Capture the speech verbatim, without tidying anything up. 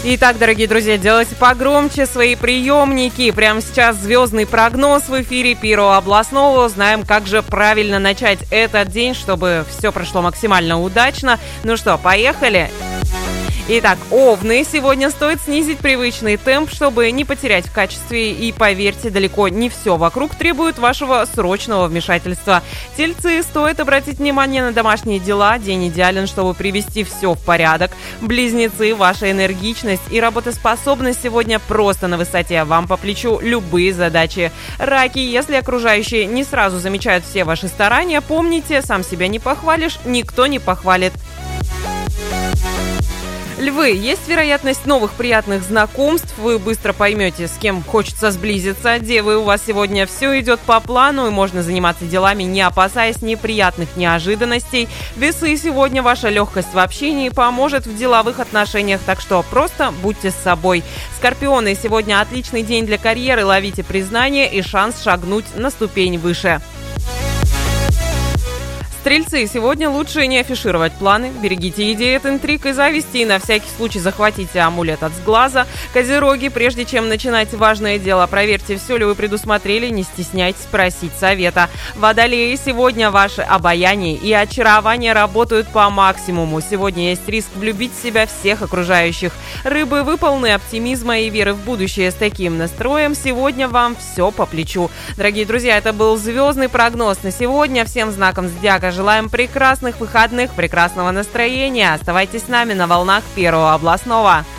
Итак, дорогие друзья, делайте погромче свои приемники. Прямо сейчас звездный прогноз в эфире Первого областного. Узнаем, как же правильно начать этот день, чтобы все прошло максимально удачно. Ну что, поехали? Итак, овны, сегодня стоит снизить привычный темп, чтобы не потерять в качестве, и поверьте, далеко не все вокруг требует вашего срочного вмешательства. Тельцы, стоит обратить внимание на домашние дела, день идеален, чтобы привести все в порядок. Близнецы, ваша энергичность и работоспособность сегодня просто на высоте, вам по плечу любые задачи. Раки, если окружающие не сразу замечают все ваши старания, помните, сам себя не похвалишь, никто не похвалит. Львы, есть вероятность новых приятных знакомств, вы быстро поймете, с кем хочется сблизиться. Девы, у вас сегодня все идет по плану и можно заниматься делами, не опасаясь неприятных неожиданностей. Весы, сегодня ваша легкость в общении поможет в деловых отношениях, так что просто будьте с собой. Скорпионы, сегодня отличный день для карьеры, ловите признание и шанс шагнуть на ступень выше. Стрельцы, сегодня лучше не афишировать планы, берегите идеи от интриг и зависти и на всякий случай захватите амулет от сглаза. Козероги, прежде чем начинать важное дело, проверьте, все ли вы предусмотрели, не стесняйтесь просить совета. Водолеи, сегодня ваше обаяние и очарование работают по максимуму. Сегодня есть риск влюбить в себя всех окружающих. Рыбы, вы полны оптимизма и веры в будущее. С таким настроем сегодня вам все по плечу. Дорогие друзья, это был звездный прогноз на сегодня. Всем знаком зодиака желаем прекрасных выходных, прекрасного настроения. Оставайтесь с нами на волнах Первого областного.